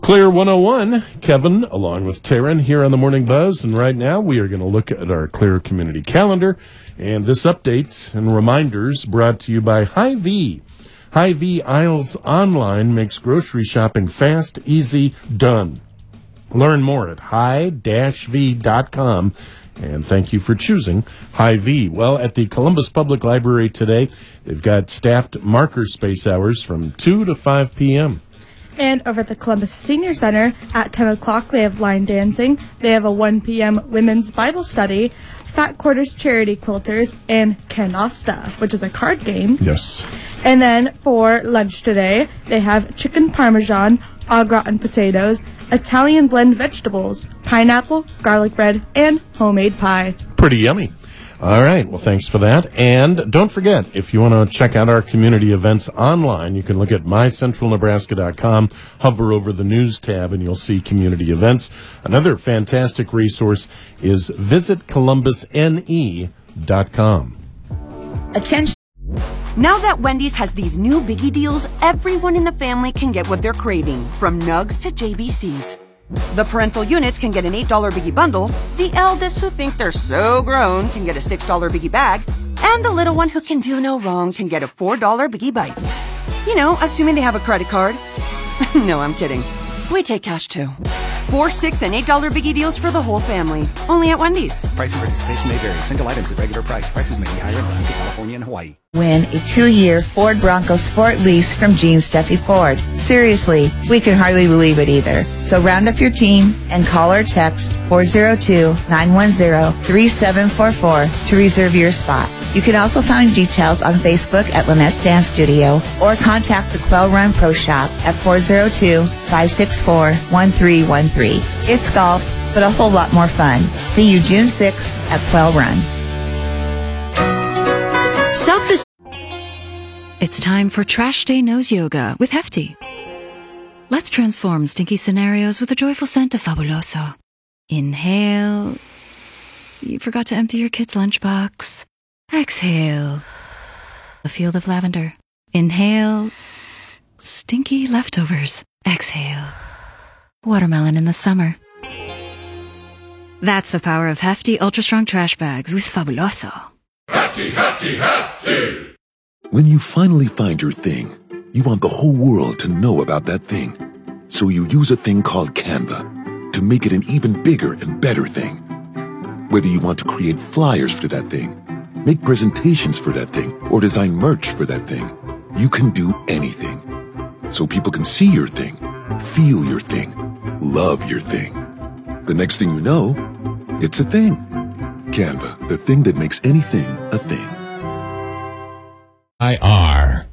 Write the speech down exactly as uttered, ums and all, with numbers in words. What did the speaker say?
Clear one oh one, Kevin, along with Taryn, here on the Morning Buzz. And right now we are going to look at our Clear community calendar. And this updates and reminders brought to you by Hy-Vee. Hy-Vee Aisles Online makes grocery shopping fast, easy, done. Learn more at hy dash v dot com. And thank you for choosing Hy-Vee. Well, at the Columbus Public Library today, they've got staffed marker space hours from two to five p.m. And over at the Columbus Senior Center at ten o'clock, they have line dancing. They have a one p.m. women's Bible study, Fat Quarters Charity Quilters, and Canasta, which is a card game. Yes. And then for lunch today, they have chicken parmesan, au gratin potatoes, Italian blend vegetables, pineapple, garlic bread, and homemade pie. Pretty yummy. All right. Well, thanks for that. And don't forget, if you want to check out our community events online, you can look at my central nebraska dot com, hover over the news tab, and you'll see community events. Another fantastic resource is visit columbus n e dot com. Attention. Now that Wendy's has these new biggie deals, everyone in the family can get what they're craving, from nugs to J B Cs. The parental units can get an eight dollar biggie bundle, the eldest who think they're so grown can get a six dollar biggie bag, and the little one who can do no wrong can get a four dollar biggie bites. You know, assuming they have a credit card. No, I'm kidding. We take cash too. Four, six, and eight dollar biggie deals for the whole family. Only at Wendy's. Price and participation may vary. Single items at regular price. Prices may be higher in Alaska, California, and Hawaii. Win a two-year Ford Bronco Sport lease from Gene Steffi Ford. Seriously, we can hardly believe it either. So round up your team and call or text four oh two, nine one oh, three seven four four to reserve your spot. You can also find details on Facebook at Lynette's Dance Studio or contact the Quail Run Pro Shop at four oh two, five six four, one three one three. It's golf, but a whole lot more fun. See you June sixth at Quail Run. Shop the It's time for Trash Day Nose Yoga with Hefty. Let's transform stinky scenarios with a joyful scent of Fabuloso. Inhale. You forgot to empty your kid's lunchbox. Exhale. A field of lavender. Inhale. Stinky leftovers. Exhale. Watermelon in the summer. That's the power of Hefty Ultra Strong Trash Bags with Fabuloso. Hefty, hefty, hefty! When you finally find your thing, you want the whole world to know about that thing. So you use a thing called Canva to make it an even bigger and better thing. Whether you want to create flyers for that thing, make presentations for that thing, or design merch for that thing, you can do anything. So people can see your thing, feel your thing, love your thing. The next thing you know, it's a thing. Canva, the thing that makes anything a thing. I R